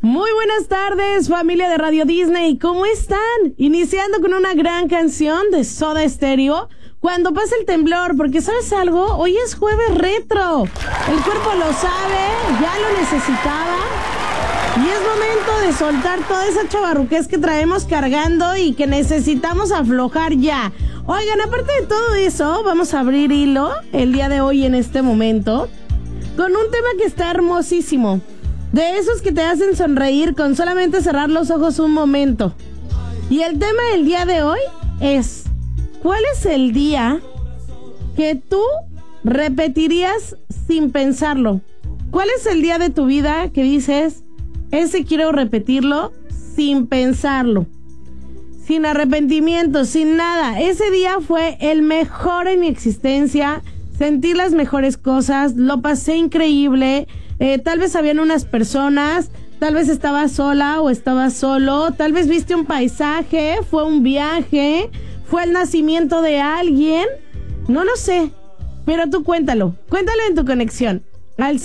Muy buenas tardes, familia de Radio Disney. ¿Cómo están? Iniciando con una gran canción de Soda Stereo, Cuando pasa el temblor, porque ¿sabes algo? Hoy es jueves retro. El cuerpo lo sabe, ya lo necesitaba. Y es momento de soltar toda esa chavarruquez que traemos cargando y que necesitamos aflojar ya. Oigan, aparte de todo eso, vamos a abrir hilo el día de hoy en este momento con un tema que está hermosísimo. De esos que te hacen sonreír con solamente cerrar los ojos un momento. Y el tema del día de hoy es: ¿cuál es el día que tú repetirías sin pensarlo? ¿Cuál es el día de tu vida que dices, ese quiero repetirlo sin pensarlo? Sin arrepentimiento, sin nada. Ese día fue el mejor en mi existencia. Sentí las mejores cosas, lo pasé increíble. Tal vez habían unas personas, tal vez estabas sola o estabas solo, tal vez viste un paisaje, fue un viaje, fue el nacimiento de alguien, no lo sé, pero tú cuéntalo en tu conexión, al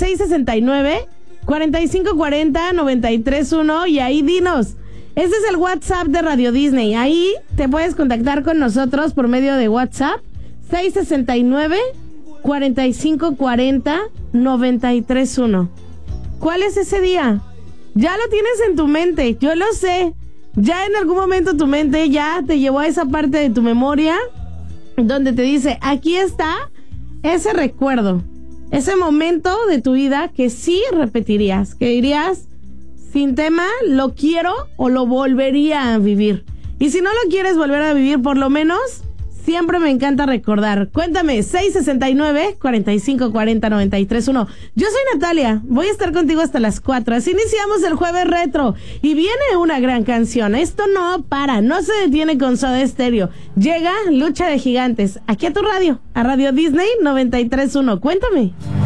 669-4540-931 y ahí dinos. Ese es el WhatsApp de Radio Disney, ahí te puedes contactar con nosotros por medio de WhatsApp, 669-4540-931. ¿Cuál es ese día? Ya lo tienes en tu mente, yo lo sé. Ya en algún momento tu mente ya te llevó a esa parte de tu memoria donde te dice, aquí está ese recuerdo, ese momento de tu vida que sí repetirías, que dirías, sin tema, lo quiero o lo volvería a vivir. Y si no lo quieres volver a vivir, por lo menos siempre me encanta recordar. Cuéntame, 669-4540-931. Yo soy Natalia, voy a estar contigo hasta las 4. Así iniciamos el jueves retro. Y viene una gran canción. Esto no para, no se detiene con Soda Stereo. Llega Lucha de Gigantes, aquí a tu radio, a Radio Disney 93.1. Cuéntame.